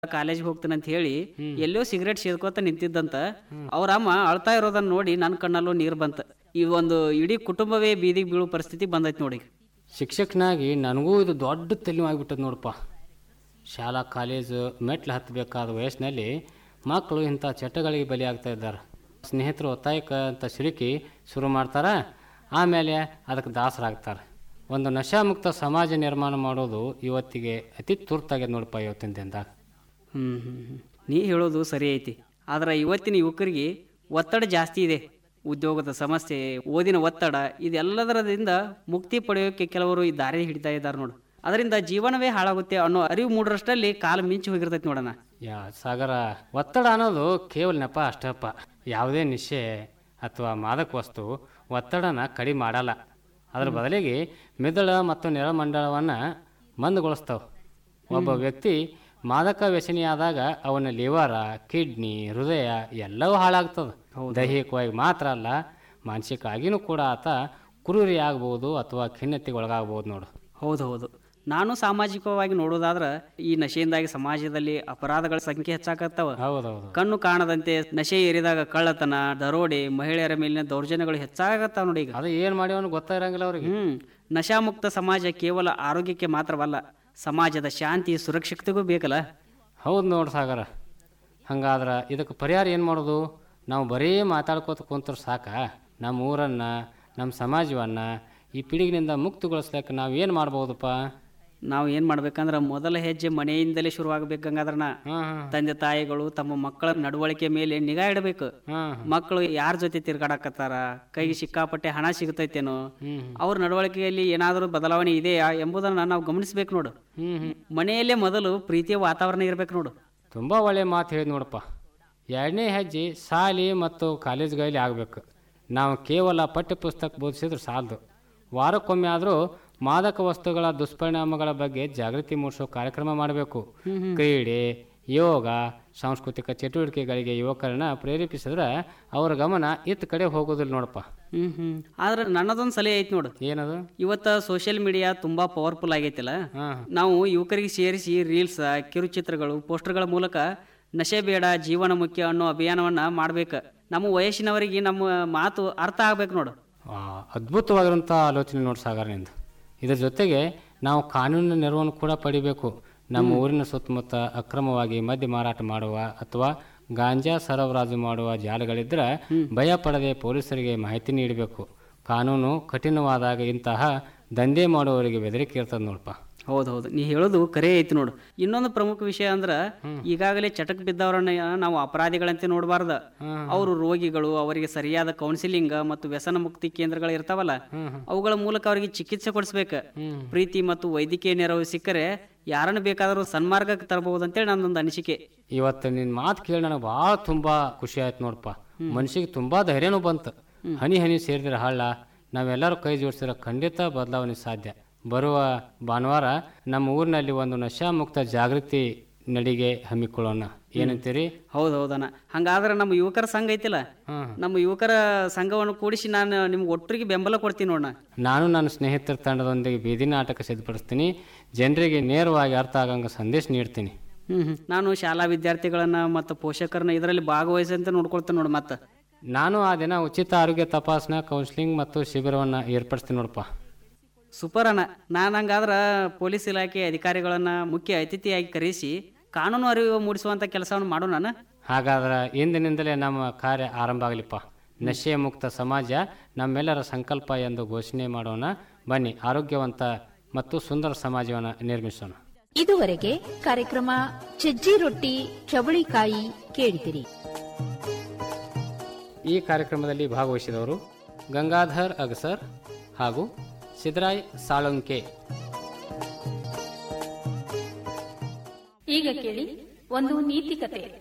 ಕಾಲೇಜ್ಗೆ ಹೋಗ್ತಾನೆ ಅಂತ ಹೇಳಿ ಎಲ್ಲೋ ಸಿಗರೇಟ್ ಸೇದ್ಕೋತ ನಿಂತಿದ್ದಂತ ಅವ್ರ ಅಮ್ಮ ಅಳ್ತಾ ಇರೋದನ್ನ ನೋಡಿ ನನ್ನ ಕಣ್ಣಲ್ಲೂ ನೀರು ಬಂತ. ಈ ಒಂದು ಇಡೀ ಕುಟುಂಬವೇ ಬೀದಿಗೆ ಬೀಳೋ ಪರಿಸ್ಥಿತಿ ಬಂದೈತಿ ನೋಡಿ. ಶಿಕ್ಷಕನಾಗಿ ನನಗೂ ಇದು ದೊಡ್ಡ ತಲೆ ಆಗಿಬಿಟ್ಟದ ನೋಡಪ್ಪ. ಶಾಲಾ ಕಾಲೇಜು ಮೆಟ್ಲು ಹತ್ತಬೇಕಾದ ವಯಸ್ಸಿನಲ್ಲಿ ಮಕ್ಕಳು ಇಂಥ ಚಟಗಳಿಗೆ ಬಲಿಯಾಗ್ತಾ ಇದ್ದಾರೆ. ಸ್ನೇಹಿತರು ಒತ್ತಾಯಕ್ಕೆ ಅಂತ ಸಿಲುಕಿ ಶುರು ಮಾಡ್ತಾರೆ, ಆಮೇಲೆ ಅದಕ್ಕೆ ದಾಸರಾಗ್ತಾರೆ. ಒಂದು ನಶಾಮುಕ್ತ ಸಮಾಜ ನಿರ್ಮಾಣ ಮಾಡೋದು ಇವತ್ತಿಗೆ ಅತಿ ತುರ್ತಾಗ್ಯದ ನೋಡಪ್ಪ ಇವತ್ತಿನ ದಿನದಾಗ. ನೀ ಹೇಳೋದು ಸರಿ ಐತಿ. ಆದ್ರೆ ಇವತ್ತಿನ ಯುವಕರಿಗೆ ಒತ್ತಡ ಜಾಸ್ತಿ ಇದೆ. ಉದ್ಯೋಗದ ಸಮಸ್ಯೆ, ಓದಿನ ಒತ್ತಡ, ಇದೆಲ್ಲದರದಿಂದ ಮುಕ್ತಿ ಪಡೆಯೋಕೆ ಕೆಲವರು ಈ ದಾರಿ ಹಿಡಿತಾ ಇದ್ದಾರೆ ನೋಡು. ಅದರಿಂದ ಜೀವನವೇ ಹಾಳಾಗುತ್ತೆ ಅನ್ನೋ ಅರಿವು ಮೂಡರಷ್ಟರಲ್ಲಿ ಕಾಲ ಮಿಂಚಿ ಹೋಗಿರ್ತೈತಿ ನೋಡೋಣ. ಸಾಗರ, ಒತ್ತಡ ಅನ್ನೋದು ಕೇವಲ ನೆಪ ಅಷ್ಟಪ್ಪ. ಯಾವುದೇ ನಿಶೆ ಅಥವಾ ಮಾದಕ ವಸ್ತು ಒತ್ತಡನ ಕಡಿಮೆ ಮಾಡಲ್ಲ. ಅದರ ಬದಲಿಗೆ ಮಿದುಳ ಮತ್ತು ನೆರಮಂಡಲವನ್ನು ಮಂದಗೊಳಿಸ್ತಾವೆ. ಒಬ್ಬ ವ್ಯಕ್ತಿ ಮಾದಕ ವ್ಯಸನಿಯಾದಾಗ ಅವನ ಲಿವರ, ಕಿಡ್ನಿ, ಹೃದಯ ಎಲ್ಲವೂ ಹಾಳಾಗ್ತದೆ. ದೈಹಿಕವಾಗಿ ಮಾತ್ರ ಅಲ್ಲ, ಮಾನಸಿಕವಾಗಿಯೂ ಕೂಡ ಆತ ಕುರುರಿ ಆಗ್ಬೋದು ಅಥವಾ ಖಿನ್ನತೆಗೆ ಒಳಗಾಗ್ಬೋದು ನೋಡು. ಹೌದು. ನಾನು ಸಾಮಾಜಿಕವಾಗಿ ನೋಡೋದಾದ್ರೆ ಈ ನಶೆಯಿಂದಾಗಿ ಸಮಾಜದಲ್ಲಿ ಅಪರಾಧಗಳ ಸಂಖ್ಯೆ ಹೆಚ್ಚಾಕತ್ತಾವ. ಕಣ್ಣು ಕಾಣದಂತೆ ನಶೆ ಏರಿದಾಗ ಕಳ್ಳತನ, ದರೋಡೆ, ಮಹಿಳೆಯರ ಮೇಲಿನ ದೌರ್ಜನ್ಯಗಳು ಹೆಚ್ಚಾಗತ್ತಾವ ನೋಡಿ. ಈಗ ಅದು ಏನ್ ಮಾಡ್ಯವನು ಗೊತ್ತಾಗಿರಂಗಿಲ್ಲ ಅವ್ರಿಗೆ. ನಶಾಮುಕ್ತ ಸಮಾಜ ಕೇವಲ ಆರೋಗ್ಯಕ್ಕೆ ಮಾತ್ರವಲ್ಲ, ಸಮಾಜದ ಶಾಂತಿ ಸುರಕ್ಷತೆಗೂ ಬೇಕಲ್ಲ. ಹೌದು ನೋಡು ಸಾಗರ. ಹಂಗಾದ್ರೆ ಇದಕ್ಕೆ ಪರಿಹಾರ ಏನು ಮಾಡೋದು? ನಾವು ಬರೀ ಮಾತಾಡ್ಕೋತ ಕುಂತ್ರೆ ಸಾಕ? ನಮ್ಮ ಊರನ್ನು, ನಮ್ಮ ಸಮಾಜವನ್ನು ಈ ಪಿಡುಗಿನಿಂದ ಮುಕ್ತಗೊಳಿಸ್ಲಿಕ್ಕೆ ನಾವು ಏನು ಮಾಡ್ಬೋದಪ್ಪ? ನಾವು ಏನು ಮಾಡ್ಬೇಕಂದ್ರೆ ಮೊದಲ ಹೆಜ್ಜೆ ಮನೆಯಿಂದಲೇ ಶುರುವಾಗಬೇಕಂಗಾದ್ರನ ತಂದೆ ತಾಯಿಗಳು ತಮ್ಮ ಮಕ್ಕಳ ನಡವಳಿಕೆ ಮೇಲೆ ನಿಗಾ ಇಡಬೇಕು. ಮಕ್ಕಳು ಯಾರ ಜೊತೆ ತಿರ್ಗಾಡಕತ್ತಾರ, ಕೈಗೆ ಸಿಕ್ಕಾಪಟ್ಟೆ ಹಣ ಸಿಗುತ್ತೈತೇನೋ, ಅವ್ರ ನಡವಳಿಕೆಯಲ್ಲಿ ಏನಾದರೂ ಬದಲಾವಣೆ ಇದೆಯಾ ಎಂಬುದನ್ನ ನಾವು ಗಮನಿಸ್ಬೇಕು ನೋಡು. ಮನೆಯಲ್ಲೇ ಮೊದಲು ಪ್ರೀತಿಯ ವಾತಾವರಣ ಇರ್ಬೇಕು ನೋಡು. ತುಂಬ ಒಳ್ಳೆ ಮಾತು ಹೇಳಿ ನೋಡಪ್ಪ. ಎರಡನೇ ಹೆಜ್ಜೆ ಶಾಲೆ ಮತ್ತು ಕಾಲೇಜ್ಗಳಲ್ಲಿ ಆಗಬೇಕು. ನಾವು ಕೇವಲ ಪಠ್ಯ ಪುಸ್ತಕ ಬೋಧಿಸಿದ್ರೆ ಸಾಲದು. ವಾರಕ್ಕೊಮ್ಮೆ ಆದರೂ ಮಾದಕ ವಸ್ತುಗಳ ದುಷ್ಪರಿಣಾಮಗಳ ಬಗ್ಗೆ ಜಾಗೃತಿ ಮೂಡಿಸೋ ಕಾರ್ಯಕ್ರಮ ಮಾಡಬೇಕು. ಕ್ರೀಡೆ, ಯೋಗ, ಸಾಂಸ್ಕೃತಿಕ ಚಟುವಟಿಕೆಗಳಿಗೆ ಯುವಕರನ್ನ ಪ್ರೇರೇಪಿಸಿದ್ರೆ ಅವರ ಗಮನ ಇತ್ತ ಕಡೆ ಹೋಗೋದಿಲ್ಲ ನೋಡಪ್ಪ. ಆದ್ರೆ ನನ್ನದೊಂದು ಸಲಹೆ ಐತಿ ನೋಡು. ಏನದು? ಇವತ್ತ ಸೋಷಿಯಲ್ ಮೀಡಿಯಾ ತುಂಬಾ ಪವರ್ಫುಲ್ ಆಗೈತಿಲ್ಲ. ನಾವು ಯುವಕರಿಗೆ ಸೇರಿಸಿ ರೀಲ್ಸ್, ಕಿರುಚಿತ್ರಗಳು, ಪೋಸ್ಟರ್ಗಳ ಮೂಲಕ ನಶೆ ಬೇಡ, ಜೀವನ ಮುಖ್ಯ ಅನ್ನೋ ಅಭಿಯಾನವನ್ನ ಮಾಡ್ಬೇಕು. ನಮ್ಮ ವಯಸ್ಸಿನವರಿಗೆ ನಮ್ಮ ಮಾತು ಅರ್ಥ ಆಗ್ಬೇಕು ನೋಡು. ಅದ್ಭುತವಾಗಿರುವಂಥ ಆಲೋಚನೆ ನೋಡಿ ಸಾಗರನಿಂದ. ಇದರ ಜೊತೆಗೆ ನಾವು ಕಾನೂನಿನ ನೆರವನ್ನು ಕೂಡ ಪಡಿಬೇಕು. ನಮ್ಮ ಊರಿನ ಸುತ್ತಮುತ್ತ ಅಕ್ರಮವಾಗಿ ಮದ್ಯ ಮಾರಾಟ ಮಾಡುವ ಅಥವಾ ಗಾಂಜಾ ಸರಬರಾಜು ಮಾಡುವ ಜಾಲಗಳಿದ್ರೆ ಭಯ ಪಡದೆ ಪೊಲೀಸರಿಗೆ ಮಾಹಿತಿ ನೀಡಬೇಕು. ಕಾನೂನು ಕಠಿಣವಾದಾಗ ಇಂತಹ ದಂಧೆ ಮಾಡುವವರಿಗೆ ಬೆದರಿಕೆ ಇರ್ತದೆ ನೋಡಪ್ಪ. ಹೌದು, ನೀ ಹೇಳೋದು ಕರೆ ಐತಿ ನೋಡು. ಇನ್ನೊಂದು ಪ್ರಮುಖ ವಿಷಯ ಅಂದ್ರ ಈಗಾಗಲೇ ಚಟಕ್ ಬಿದ್ದವರನ್ನ ನಾವು ಅಪರಾಧಿಗಳಂತೆ ನೋಡಬಾರ್ದ. ಅವರು ರೋಗಿಗಳು, ಅವರಿಗೆ ಸರಿಯಾದ ಕೌನ್ಸಿಲಿಂಗ್ ಮತ್ತು ವ್ಯಸನ ಮುಕ್ತಿ ಕೇಂದ್ರಗಳು ಇರ್ತಾವಲ್ಲ, ಅವುಗಳ ಮೂಲಕ ಅವರಿಗೆ ಚಿಕಿತ್ಸೆ ಕೊಡಿಸ್ಬೇಕ. ಪ್ರೀತಿ ಮತ್ತು ವೈದ್ಯಕೀಯ ನೆರವು ಸಿಕ್ಕರೆ ಯಾರನ್ನು ಬೇಕಾದರೂ ಸನ್ಮಾರ್ಗಕ್ಕೆ ತರಬಹುದು ಅಂತೇಳಿ ನನ್ನೊಂದು ಅನಿಸಿಕೆ. ಇವತ್ತು ನಿನ್ನ ಮಾತು ಕೇಳಿ ನನಗೆ ಭಾಳ ತುಂಬಾ ಖುಷಿ ಆಯ್ತು ನೋಡಪ್ಪ. ಮನುಷ್ಯಗೆ ತುಂಬಾ ಧೈರ್ಯನೂ ಬಂತು. ಹನಿ ಹನಿ ಸೇರಿದ್ರೆ ಹಳ್ಳ. ನಾವೆಲ್ಲರೂ ಕೈ ಜೋಡಿಸಿದ್ರೆ ಖಂಡಿತ ಬದಲಾವಣೆ ಸಾಧ್ಯ. ಬರುವ ಭಾನುವಾರ ನಮ್ಮ ಊರಿನಲ್ಲಿ ಒಂದು ನಶಾಮುಕ್ತ ಜಾಗೃತಿ ನಡಿಗೆ ಹಮ್ಮಿಕೊಳ್ಳೋಣ, ಏನಂತೀರಿ? ಹೌದೌದಣ್ಣ. ಹಂಗಾದ್ರೆ ನಮ್ಮ ಯುವಕರ ಸಂಘ ಐತಿಲ್ಲ, ನಮ್ಮ ಯುವಕರ ಸಂಘವನ್ನು ಕೂಡಿಸಿ ನಾನು ನಿಮ್ಗೆ ಒಟ್ಟರಿಗೆ ಬೆಂಬಲ ಕೊಡ್ತೀನಿ ನೋಡೋಣ. ನಾನು ನನ್ನ ಸ್ನೇಹಿತರ ತಂಡದೊಂದಿಗೆ ಬೀದಿ ನಾಟಕ ಸಿದ್ಧಪಡಿಸ್ತೀನಿ. ಜನರಿಗೆ ನೇರವಾಗಿ ಅರ್ಥ ಆಗಂಗ ಸಂದೇಶ ನೀಡ್ತೀನಿ. ನಾನು ಶಾಲಾ ವಿದ್ಯಾರ್ಥಿಗಳನ್ನ ಮತ್ತು ಪೋಷಕರನ್ನ ಇದರಲ್ಲಿ ಭಾಗವಹಿಸಂತ ನೋಡ್ಕೊಳ್ತೇನೆ ನೋಡು. ಮತ್ತೆ ನಾನು ಆ ದಿನ ಉಚಿತ ಆರೋಗ್ಯ ತಪಾಸಣಾ, ಕೌನ್ಸಿಲಿಂಗ್ ಮತ್ತು ಶಿಬಿರವನ್ನು ಏರ್ಪಡಿಸ್ತೀನಿ ನೋಡಪ್ಪ. ಸೂಪರ್ ಅಣ್ಣ. ನಾನು ಹಂಗಾದ್ರೆ ಪೊಲೀಸ್ ಇಲಾಖೆ ಅಧಿಕಾರಿಗಳನ್ನ ಮುಖ್ಯ ಅತಿಥಿಯಾಗಿ ಕರೆಸಿ ಕಾನೂನು ಅರಿವು ಮೂಡಿಸುವಂತ ಕೆಲಸವನ್ನು ಮಾಡೋಣ. ಹಾಗಾದ್ರೆ ಇಂದಿನಿಂದಲೇ ನಮ್ಮ ಕಾರ್ಯ ಆರಂಭ ಆಗಲಿಪ್ಪ. ನಶೆ ಮುಕ್ತ ಸಮಾಜ ನಮ್ಮೆಲ್ಲರ ಸಂಕಲ್ಪ ಎಂದು ಘೋಷಣೆ ಮಾಡೋಣ. ಬನ್ನಿ, ಆರೋಗ್ಯವಂತ ಮತ್ತು ಸುಂದರ ಸಮಾಜವನ್ನು ನಿರ್ಮಿಸೋಣ. ಇದುವರೆಗೆ ಕಾರ್ಯಕ್ರಮ ಸಜ್ಜಿ ರೊಟ್ಟಿ ಚವಳಿಕಾಯಿ ಕೇಳಿದಿರಿ. ಈ ಕಾರ್ಯಕ್ರಮದಲ್ಲಿ ಭಾಗವಹಿಸಿದವರು ಗಂಗಾಧರ್ ಅಗಸರ್ ಹಾಗೂ ಸಿದ್ರಾಯ್ ಸಾಳಂಕೆ. ಈಗ ಕೇಳಿ ಒಂದು ನೀತಿ ಕತೆ.